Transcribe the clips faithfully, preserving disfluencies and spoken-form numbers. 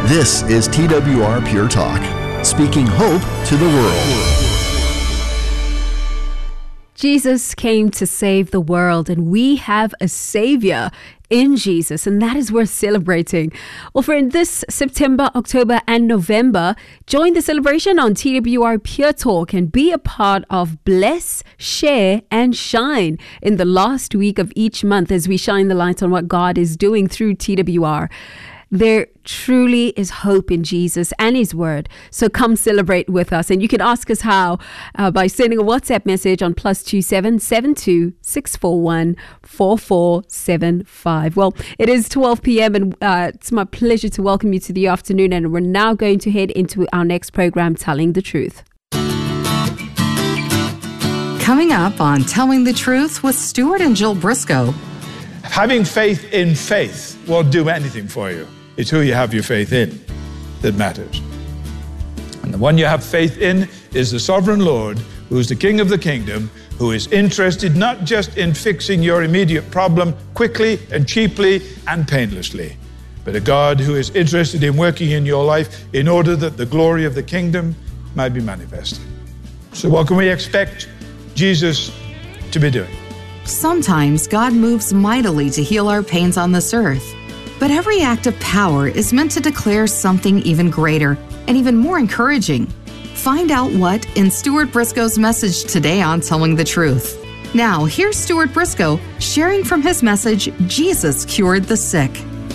This is T W R Pure Talk, speaking hope to the world. Jesus came to save the world, and we have a Savior in Jesus, and that is worth celebrating. Well, friend, this September, October, and November, join the celebration on T W R Pure Talk and be a part of Bless, Share, and Shine in the last week of each month as we shine the light on what God is doing through T W R. There truly is hope in Jesus and His Word. So come celebrate with us. And you can ask us how uh, by sending a WhatsApp message on plus two seven seven two six four one four four seven five. Well, it is twelve p.m. and uh, it's my pleasure to welcome you to the afternoon. And we're now going to head into our next program, Telling the Truth. Coming up on Telling the Truth with Stuart and Jill Briscoe. Having faith in faith won't do anything for you. It's who you have your faith in that matters. And the one you have faith in is the sovereign Lord, who is the King of the kingdom, who is interested not just in fixing your immediate problem quickly and cheaply and painlessly, but a God who is interested in working in your life in order that the glory of the kingdom might be manifested. So what can we expect Jesus to be doing? Sometimes God moves mightily to heal our pains on this earth. But every act of power is meant to declare something even greater and even more encouraging. Find out what in Stuart Briscoe's message today on Telling the Truth. Now, here's Stuart Briscoe sharing from his message, Jesus Cured the Sick.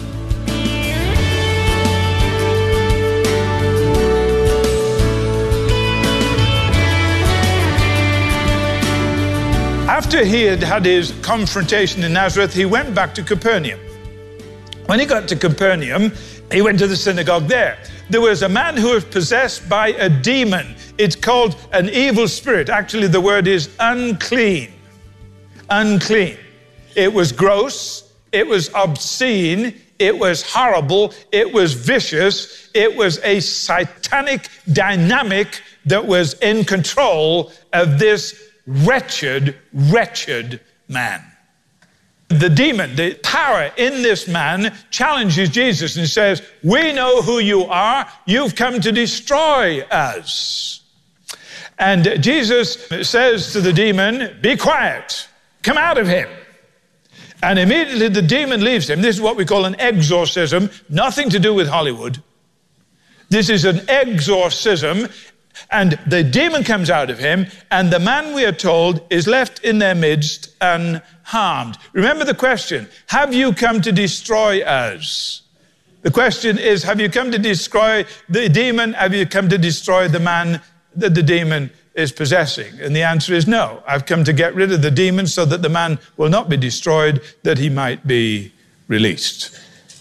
After he had had his confrontation in Nazareth, he went back to Capernaum. When he got to Capernaum, he went to the synagogue there. There was a man who was possessed by a demon. It's called an evil spirit. Actually, the word is unclean. Unclean. It was gross. It was obscene. It was horrible. It was vicious. It was a satanic dynamic that was in control of this wretched, wretched man. The demon, the power in this man challenges Jesus and says, we know who you are. You've come to destroy us. And Jesus says to the demon, be quiet, come out of him. And immediately the demon leaves him. This is what we call an exorcism, nothing to do with Hollywood. This is an exorcism. And the demon comes out of him, and the man, we are told, is left in their midst unharmed. Remember the question, have you come to destroy us? The question is, have you come to destroy the demon? Have you come to destroy the man that the demon is possessing? And the answer is no. I've come to get rid of the demon so that the man will not be destroyed, that he might be released.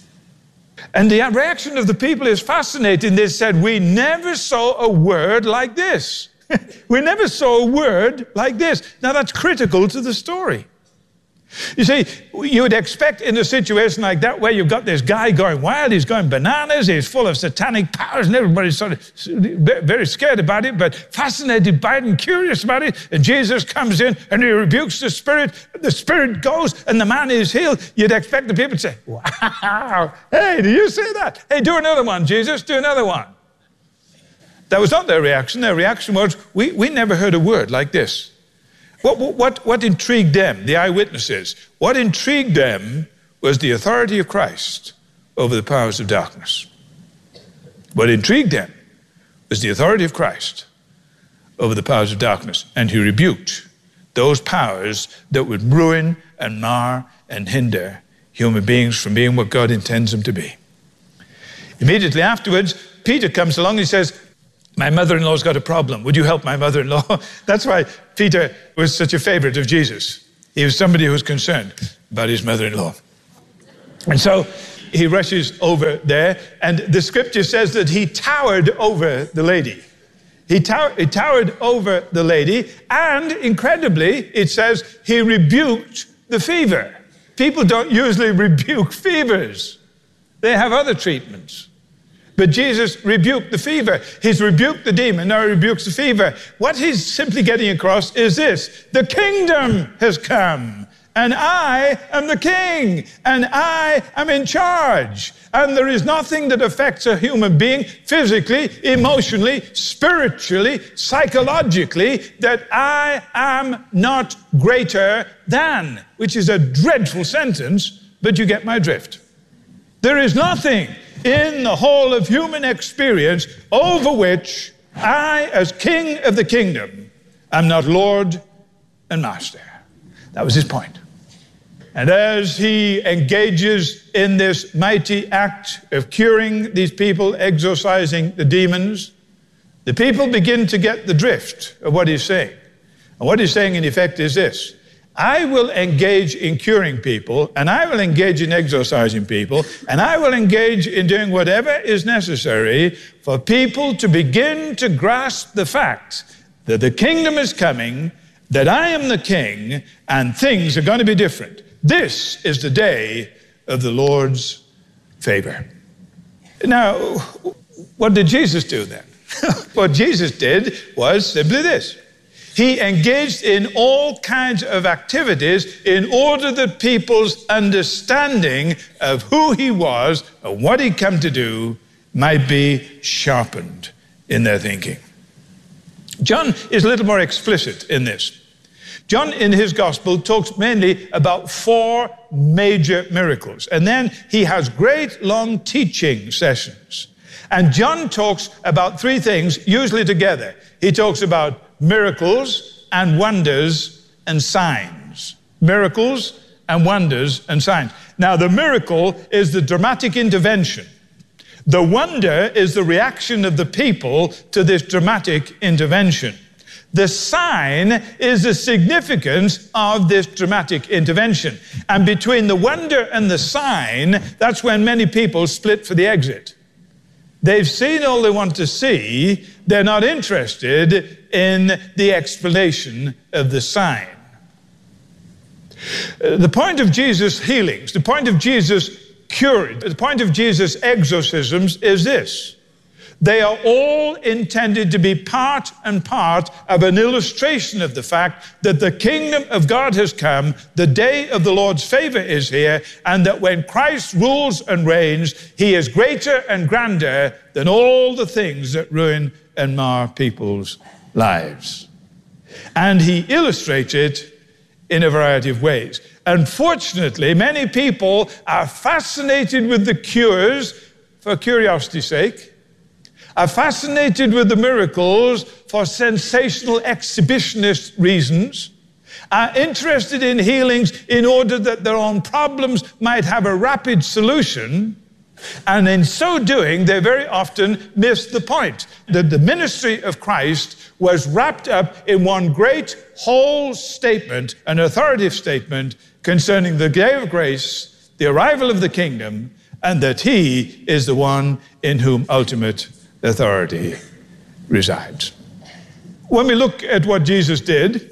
And the reaction of the people is fascinating. They said, we never saw a word like this. We never saw a word like this. Now that's critical to the story. You see, you would expect in a situation like that where you've got this guy going wild, he's going bananas, he's full of satanic powers, and everybody's sort of very scared about it, but fascinated by it and curious about it. And Jesus comes in and he rebukes the spirit, the spirit goes, and the man is healed. You'd expect the people to say, wow, hey, do you see that? Hey, do another one, Jesus, do another one. That was not their reaction. Their reaction was, we, we never heard a word like this. What, what, what intrigued them, the eyewitnesses? What intrigued them was the authority of Christ over the powers of darkness. What intrigued them was the authority of Christ over the powers of darkness. And he rebuked those powers that would ruin and mar and hinder human beings from being what God intends them to be. Immediately afterwards, Peter comes along and he says, my mother-in-law's got a problem. Would you help my mother-in-law? That's why Peter was such a favorite of Jesus. He was somebody who was concerned about his mother-in-law. And so he rushes over there, and the scripture says that he towered over the lady. He, tower, he towered over the lady, and incredibly, it says he rebuked the fever. People don't usually rebuke fevers. They have other treatments. But Jesus rebuked the fever. He's rebuked the demon, now he rebukes the fever. What he's simply getting across is this: the kingdom has come, And I am the king, and I am in charge. And there is nothing that affects a human being physically, emotionally, spiritually, psychologically that I am not greater than, which is a dreadful sentence, but you get my drift. There is nothing in the whole of human experience over which I, as king of the kingdom, am not Lord and master. That was his point. And as he engages in this mighty act of curing these people, exorcising the demons, the people begin to get the drift of what he's saying. And what he's saying, in effect, is this: I will engage in curing people, and I will engage in exorcising people, and I will engage in doing whatever is necessary for people to begin to grasp the fact that the kingdom is coming, that I am the king, and things are going to be different. This is the day of the Lord's favor. Now, what did Jesus do then? What Jesus did was simply this. He engaged in all kinds of activities in order that people's understanding of who he was and what he'd come to do might be sharpened in their thinking. John is a little more explicit in this. John, in his gospel, talks mainly about four major miracles. And then he has great long teaching sessions. And John talks about three things, usually together. He talks about miracles and wonders and signs. Miracles and wonders and signs. Now, the miracle is the dramatic intervention. The wonder is the reaction of the people to this dramatic intervention. The sign is the significance of this dramatic intervention. And between the wonder and the sign, that's when many people split for the exit. They've seen all they want to see. They're not interested in the explanation of the sign. The point of Jesus' healings, the point of Jesus' curing, the point of Jesus' exorcisms is this: they are all intended to be part and part of an illustration of the fact that the kingdom of God has come, the day of the Lord's favor is here, and that when Christ rules and reigns, he is greater and grander than all the things that ruin and mar people's lives. And he illustrates it in a variety of ways. Unfortunately, many people are fascinated with the cures for curiosity's sake, are fascinated with the miracles for sensational exhibitionist reasons, are interested in healings in order that their own problems might have a rapid solution, and in so doing, they very often miss the point that the ministry of Christ was wrapped up in one great whole statement, an authoritative statement concerning the day of grace, the arrival of the kingdom, and that he is the one in whom ultimate authority resides. When we look at what Jesus did,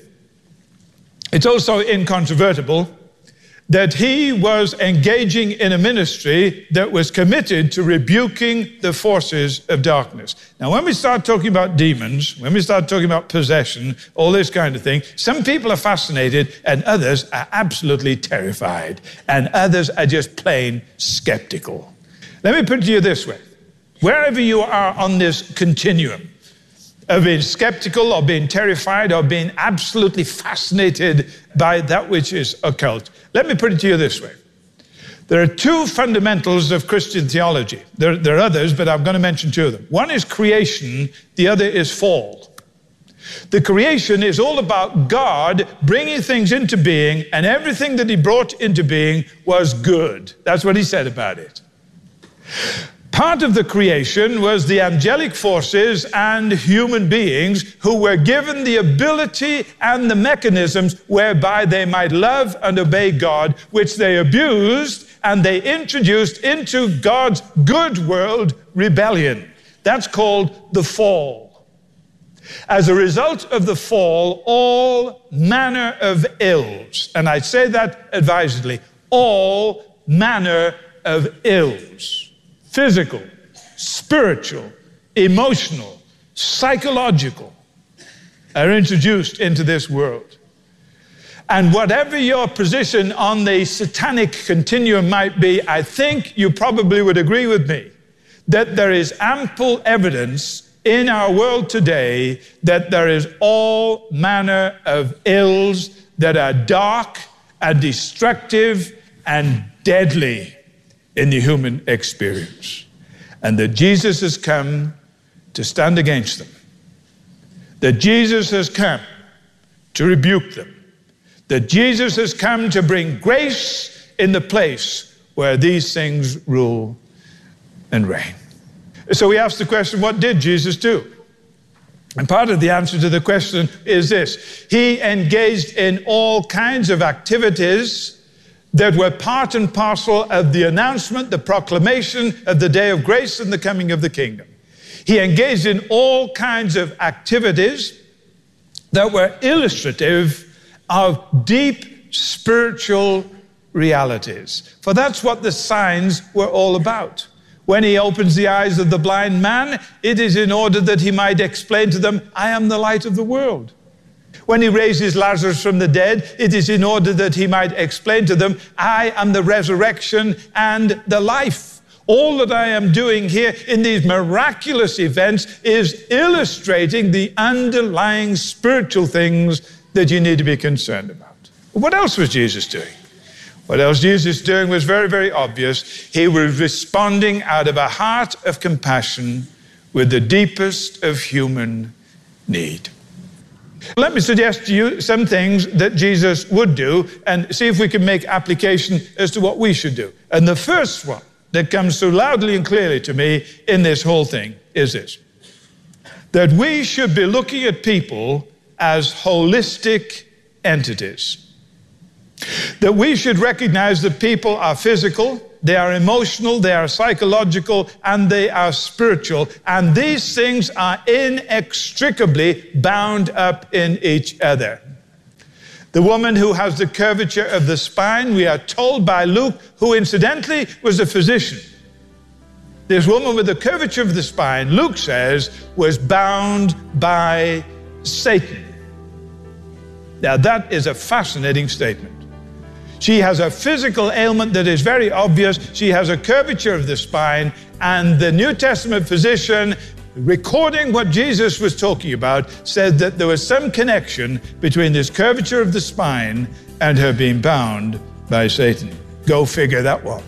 it's also incontrovertible that he was engaging in a ministry that was committed to rebuking the forces of darkness. Now, when we start talking about demons, when we start talking about possession, all this kind of thing, some people are fascinated and others are absolutely terrified, and others are just plain skeptical. Let me put it to you this way. Wherever you are on this continuum of being skeptical or being terrified or being absolutely fascinated by that which is occult, let me put it to you this way. There are two fundamentals of Christian theology. There, there are others, but I'm going to mention two of them. One is creation, the other is fall. The creation is all about God bringing things into being, and everything that he brought into being was good. That's what he said about it. Part of the creation was the angelic forces and human beings who were given the ability and the mechanisms whereby they might love and obey God, which they abused, and they introduced into God's good world rebellion. That's called the fall. As a result of the fall, all manner of ills, and I say that advisedly, all manner of ills, physical, spiritual, emotional, psychological, are introduced into this world. And whatever your position on the satanic continuum might be, I think you probably would agree with me that there is ample evidence in our world today that there is all manner of ills that are dark and destructive and deadly in the human experience. And that Jesus has come to stand against them. That Jesus has come to rebuke them. That Jesus has come to bring grace in the place where these things rule and reign. So we ask the question, what did Jesus do? And part of the answer to the question is this: he engaged in all kinds of activities that were part and parcel of the announcement, the proclamation of the day of grace and the coming of the kingdom. He engaged in all kinds of activities that were illustrative of deep spiritual realities. For that's what the signs were all about. When he opens the eyes of the blind man, it is in order that he might explain to them, I am the light of the world. When he raises Lazarus from the dead, it is in order that he might explain to them, I am the resurrection and the life. All that I am doing here in these miraculous events is illustrating the underlying spiritual things that you need to be concerned about. What else was Jesus doing? What else Jesus was doing was very, very obvious. He was responding out of a heart of compassion with the deepest of human need. Let me suggest to you some things that Jesus would do and see if we can make application as to what we should do. And the first one that comes so loudly and clearly to me in this whole thing is this: that we should be looking at people as holistic entities. That we should recognize that people are physical, they are emotional, they are psychological, and they are spiritual. And these things are inextricably bound up in each other. The woman who has the curvature of the spine, we are told by Luke, who incidentally was a physician. This woman with the curvature of the spine, Luke says, was bound by Satan. Now that is a fascinating statement. She has a physical ailment that is very obvious. She has a curvature of the spine, and the New Testament physician, recording what Jesus was talking about, said that there was some connection between this curvature of the spine and her being bound by Satan. Go figure that one.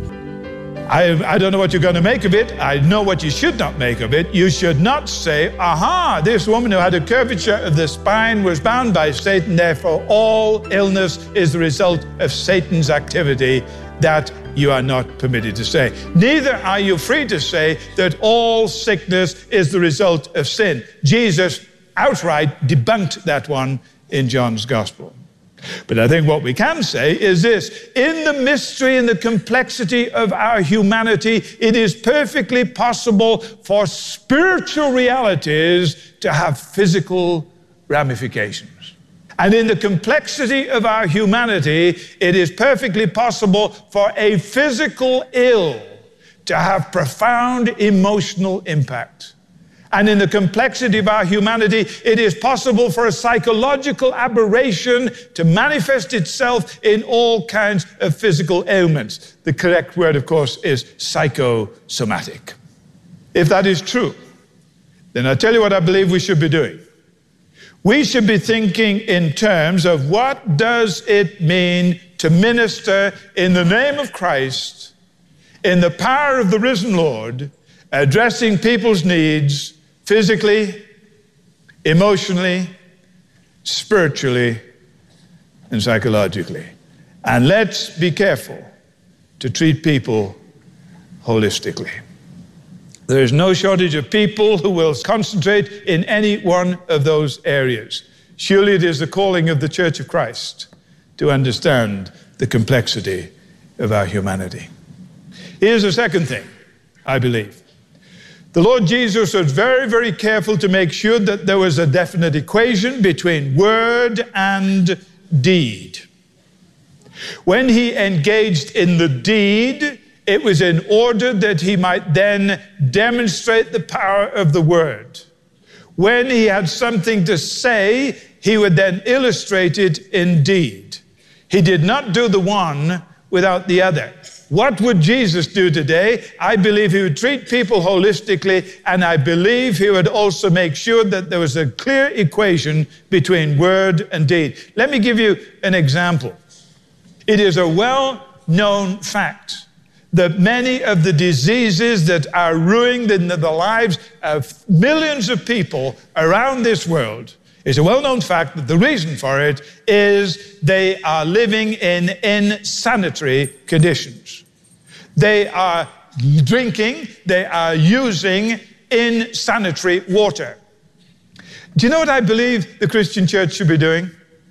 I, I don't know what you're going to make of it. I know what you should not make of it. You should not say, aha, this woman who had a curvature of the spine was bound by Satan, therefore all illness is the result of Satan's activity. That you are not permitted to say. Neither are you free to say that all sickness is the result of sin. Jesus outright debunked that one in John's Gospel. But I think what we can say is this: in the mystery and the complexity of our humanity, it is perfectly possible for spiritual realities to have physical ramifications. And in the complexity of our humanity, it is perfectly possible for a physical ill to have profound emotional impact. And in the complexity of our humanity, it is possible for a psychological aberration to manifest itself in all kinds of physical ailments. The correct word, of course, is psychosomatic. If that is true, then I tell you what I believe we should be doing. We should be thinking in terms of what does it mean to minister in the name of Christ, in the power of the risen Lord, addressing people's needs physically, emotionally, spiritually, and psychologically. And let's be careful to treat people holistically. There is no shortage of people who will concentrate in any one of those areas. Surely it is the calling of the Church of Christ to understand the complexity of our humanity. Here's the second thing, I believe. The Lord Jesus was very, very careful to make sure that there was a definite equation between word and deed. When he engaged in the deed, it was in order that he might then demonstrate the power of the word. When he had something to say, he would then illustrate it in deed. He did not do the one without the other. What would Jesus do today? I believe he would treat people holistically, and I believe he would also make sure that there was a clear equation between word and deed. Let me give you an example. It is a well-known fact that many of the diseases that are ruining the lives of millions of people around this world, it's a well-known fact that the reason for it is they are living in insanitary conditions. They are drinking, they are using insanitary water. Do you know what I believe the Christian church should be doing?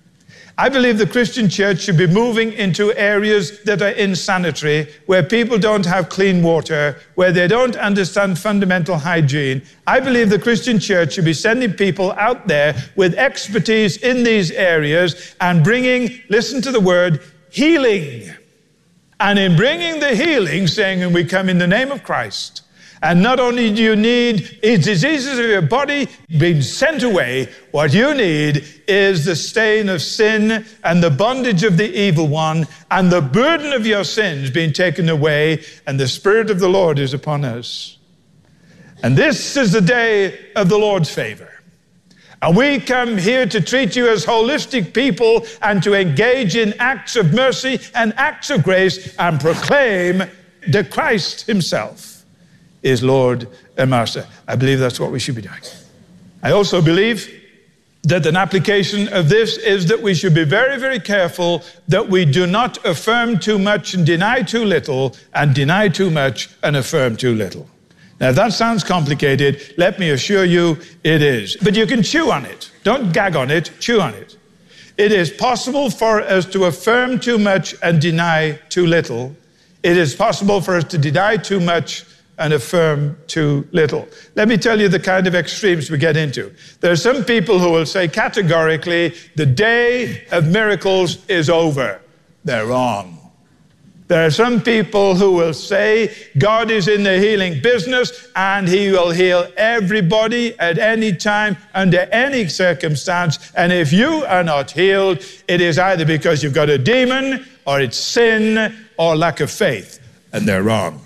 I believe the Christian church should be moving into areas that are insanitary, where people don't have clean water, where they don't understand fundamental hygiene. I believe the Christian church should be sending people out there with expertise in these areas and bringing, listen to the word, healing. And in bringing the healing, saying, and we come in the name of Christ. And not only do you need diseases of your body being sent away, what you need is the stain of sin and the bondage of the evil one and the burden of your sins being taken away, and the Spirit of the Lord is upon us. And this is the day of the Lord's favor. And we come here to treat you as holistic people and to engage in acts of mercy and acts of grace and proclaim that Christ himself is Lord and Master. I believe that's what we should be doing. I also believe that an application of this is that we should be very, very careful that we do not affirm too much and deny too little, and deny too much and affirm too little. Now, if that sounds complicated, let me assure you it is. But you can chew on it. Don't gag on it, chew on it. It is possible for us to affirm too much and deny too little. It is possible for us to deny too much and affirm too little. Let me tell you the kind of extremes we get into. There are some people who will say categorically, the day of miracles is over. They're wrong. There are some people who will say God is in the healing business and he will heal everybody at any time, under any circumstance. And if you are not healed, it is either because you've got a demon, or it's sin, or lack of faith. And they're wrong.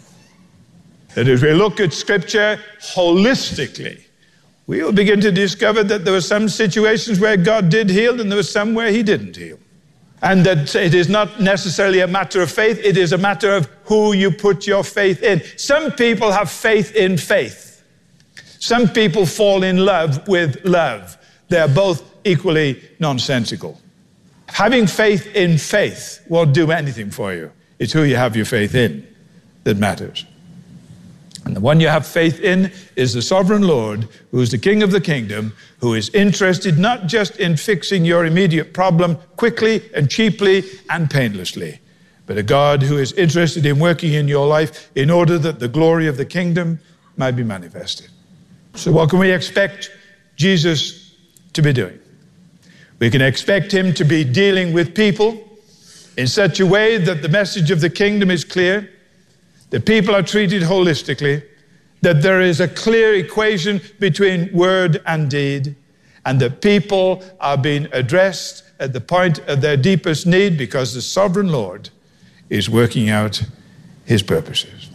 That as we look at Scripture holistically, we will begin to discover that there were some situations where God did heal and there were some where he didn't heal. And that it is not necessarily a matter of faith, it is a matter of who you put your faith in. Some people have faith in faith. Some people fall in love with love. They're both equally nonsensical. Having faith in faith won't do anything for you. It's who you have your faith in that matters. And the one you have faith in is the sovereign Lord, who is the King of the kingdom, who is interested not just in fixing your immediate problem quickly and cheaply and painlessly, but a God who is interested in working in your life in order that the glory of the kingdom might be manifested. So what can we expect Jesus to be doing? We can expect him to be dealing with people in such a way that the message of the kingdom is clear, that people are treated holistically, that there is a clear equation between word and deed, and that people are being addressed at the point of their deepest need because the sovereign Lord is working out his purposes.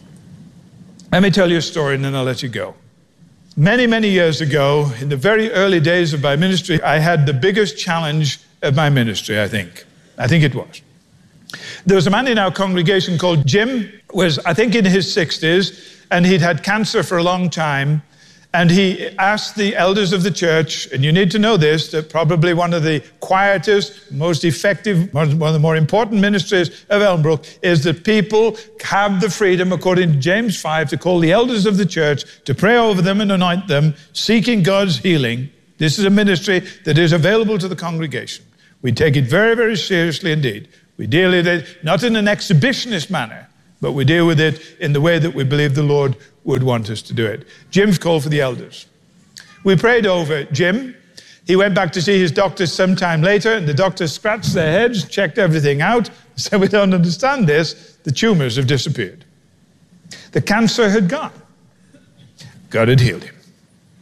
Let me tell you a story and then I'll let you go. Many, many years ago, in the very early days of my ministry, I had the biggest challenge of my ministry, I think. I think it was. There was a man in our congregation called Jim, was I think in his sixties, and he'd had cancer for a long time. And he asked the elders of the church, and you need to know this, that probably one of the quietest, most effective, one of the more important ministries of Elmbrook is that people have the freedom, according to James five, to call the elders of the church, to pray over them and anoint them, seeking God's healing. This is a ministry that is available to the congregation. We take it very, very seriously indeed. We deal with it not in an exhibitionist manner, but we deal with it in the way that we believe the Lord would want us to do it. Jim's called for the elders. We prayed over Jim. He went back to see his doctors sometime later, and the doctors scratched their heads, checked everything out, said, we don't understand this. The tumors have disappeared. The cancer had gone. God had healed him.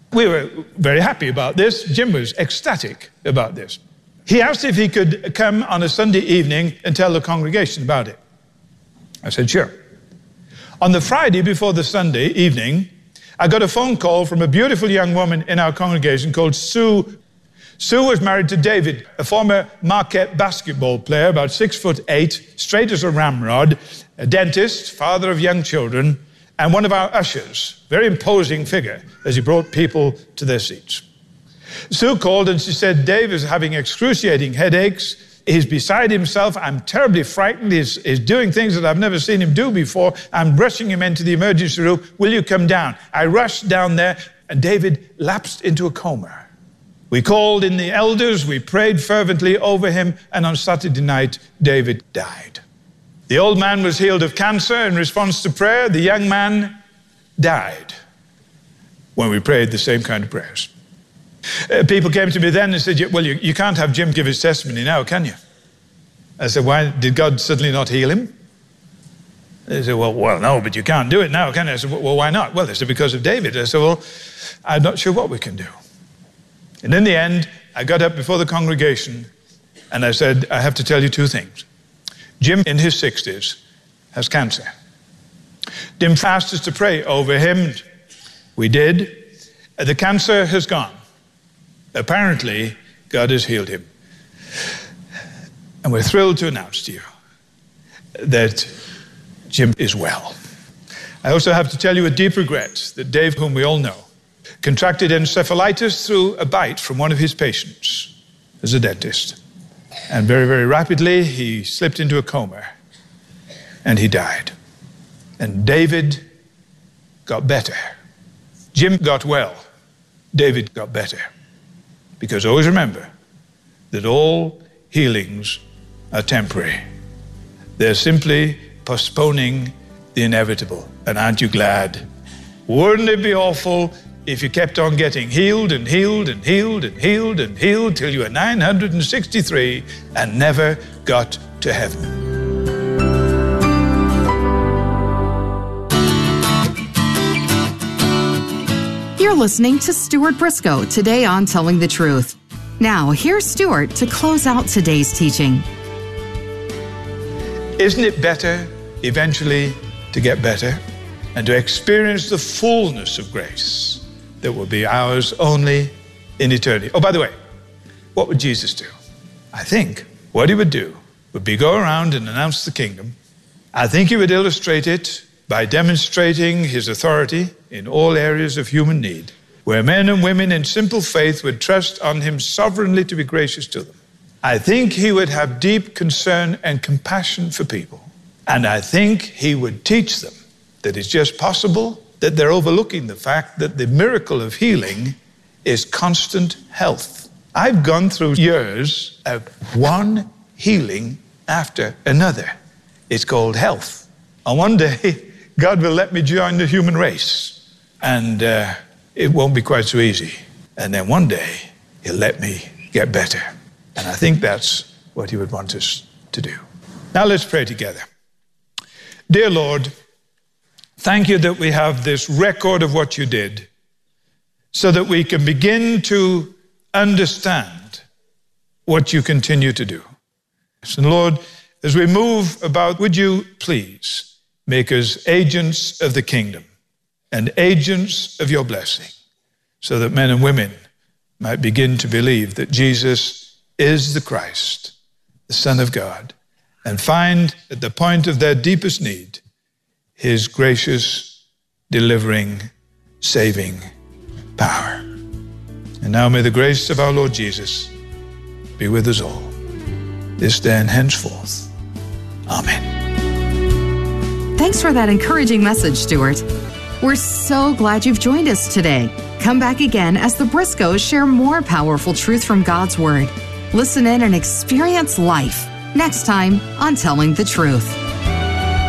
We were very happy about this. Jim was ecstatic about this. He asked if he could come on a Sunday evening and tell the congregation about it. I said, sure. On the Friday before the Sunday evening, I got a phone call from a beautiful young woman in our congregation called Sue. Sue was married to David, a former Marquette basketball player, about six foot eight, straight as a ramrod, a dentist, father of young children, and one of our ushers, very imposing figure as he brought people to their seats. Sue called and she said, Dave is having excruciating headaches. He's beside himself. I'm terribly frightened. He's, he's doing things that I've never seen him do before. I'm rushing him into the emergency room. Will you come down? I rushed down there and David lapsed into a coma. We called in the elders. We prayed fervently over him. And on Saturday night, David died. The old man was healed of cancer in response to prayer. The young man died when we prayed the same kind of prayers. Uh, people came to me then and said, well, you, you can't have Jim give his testimony now, can you? I said, why? Did God suddenly not heal him? They said, well, well, no, but you can't do it now, can you? I said, well, why not? Well, they said, because of David. I said, well, I'm not sure what we can do. And in the end, I got up before the congregation and I said, I have to tell you two things. Jim, in his sixties, has cancer. Jim asked us to pray over him. We did. The cancer has gone. Apparently, God has healed him. And we're thrilled to announce to you that Jim is well. I also have to tell you with deep regret that Dave, whom we all know, contracted encephalitis through a bite from one of his patients as a dentist. And very, very rapidly, he slipped into a coma and he died. And David got better. Jim got well. David got better. Because always remember that all healings are temporary. They're simply postponing the inevitable. And aren't you glad? Wouldn't it be awful if you kept on getting healed and healed and healed and healed and healed till you were nine hundred sixty-three and never got to heaven? You're listening to Stuart Briscoe today on Telling the Truth. Now, here's Stuart to close out today's teaching. Isn't it better eventually to get better and to experience the fullness of grace that will be ours only in eternity? Oh, by the way, what would Jesus do? I think what he would do would be go around and announce the kingdom. I think he would illustrate it by demonstrating his authority in all areas of human need, where men and women in simple faith would trust on him sovereignly to be gracious to them. I think he would have deep concern and compassion for people. And I think he would teach them that it's just possible that they're overlooking the fact that the miracle of healing is constant health. I've gone through years of one healing after another. It's called health. And one day, God will let me join the human race, and uh, it won't be quite so easy. And then one day, he'll let me get better. And I think that's what he would want us to do. Now let's pray together. Dear Lord, thank you that we have this record of what you did so that we can begin to understand what you continue to do. And Lord, as we move about, would you please make us agents of the kingdom and agents of your blessing so that men and women might begin to believe that Jesus is the Christ, the Son of God, and find at the point of their deepest need his gracious, delivering, saving power. And now may the grace of our Lord Jesus be with us all, this day and henceforth. Amen. Thanks for that encouraging message, Stuart. We're so glad you've joined us today. Come back again as the Briscoes share more powerful truth from God's Word. Listen in and experience life next time on Telling the Truth.